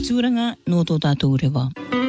Tūranga no tō tātou rewa.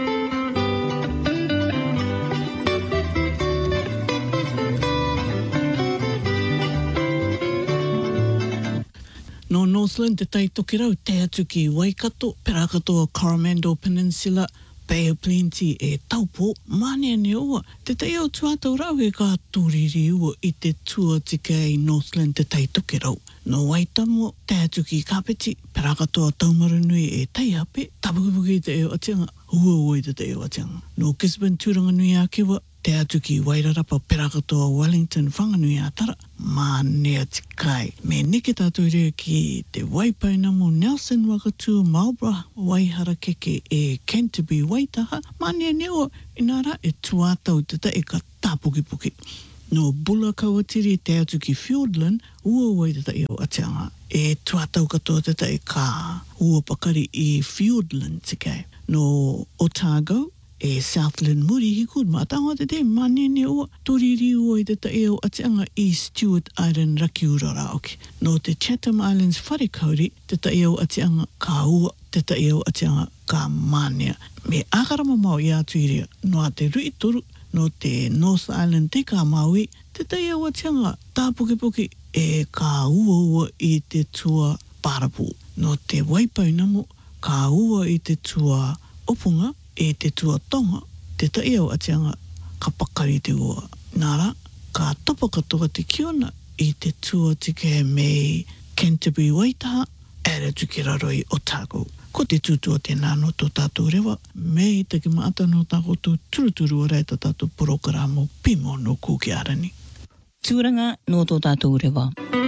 No Northland te taitoki rau te atu ki Waikato, Perakatoa Coromandel Peninsula, Bay of Plenty e Taupo, Mānea ne oa. Te tei au tuatau rau e ka tūriri ua I te tua tika I Northland te taitoki rau. No Waitamo, te atu ki Kapiti, Perakatoa Taumarunui e Taihape, Tapukipuki te eo atianga, Huawei te eo atianga. No Gisborne Turanganui a Kiwa, te atu ki Wairarapa, Perakatoa Wellington Whanganui a Tara, Mānea tikai. Me neke tātou rea ki te Waipainamo Nelson Wakatua Marlborough Waihara keke e Canterbury Waitaha, Mānea neo inara e tuatau te ta e ka tāpukipuki. No Bula Kawatiri te atu ki Fiordland, Uawai te ta e o atianga. E tuatau katoa te ta e ka uapakari I Fiordland tikai. No Otago, e Southland Muri hikud mātanga te te manene o toriri o I te ta e o atianga I Stewart Island Rakiura Raoki. No te Chatham Islands wharekauri te ta e o atianga ka ua, te ta e o atianga ka manea. Me akarama mau I atu iria, no a te rui toru, no te North Island te ka maui, te ta e o atianga tāpukipuki e ka ua I te tua Parapu. No te Waipainamo, ka ua I te tua Opunga, e te tua tonga, te ta eo atianga ka pakari te ua. Nara, ka topa katoa te kiona I te tua tike me Canterbury Waitaha, ere tuki raro I Otago. Ko te tūtua te nāno tō tātou rewa, me I taki maata no tākotu turuturu o reita tātou programo Pimo no Kuki Arani. Tūranga no tō tātou rewa.